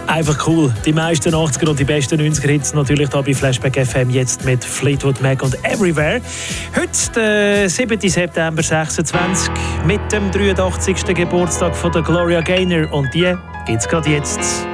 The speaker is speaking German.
Einfach cool. Die meisten 80er und die besten 90er Hits natürlich hier bei Flashback FM jetzt mit Fleetwood Mac und Everywhere. Heute, der 7. September 26 mit dem 83. Geburtstag von der Gloria Gaynor und die gibt's gerade jetzt.